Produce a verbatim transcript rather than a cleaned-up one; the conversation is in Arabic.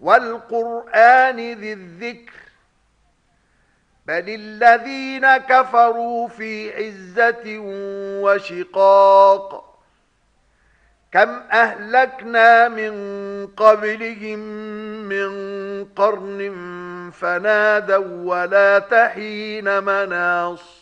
والقرآن ذي الذكر بل الذين كفروا في عزة وشقاق كم أهلكنا من قبلهم من قرن فنادوا ولا تحين مناص